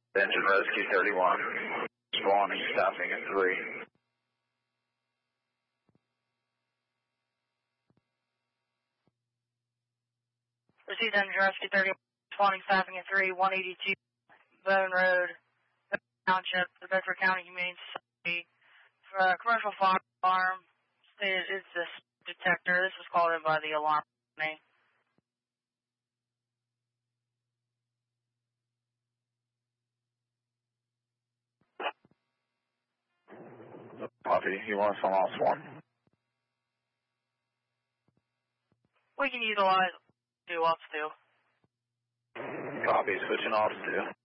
Engine Rescue 31. Spawning, stopping at 3. Received Engine Rescue 31. Spawning, stopping at 3. 182 Bone Road, Township, the Bedford County Humane Society. Commercial fire alarm. Stated it's this detector. This was called in by the alarm company. Copy. You want us on all swarm? We can utilize 2 off 2. Copy. Switching off 2.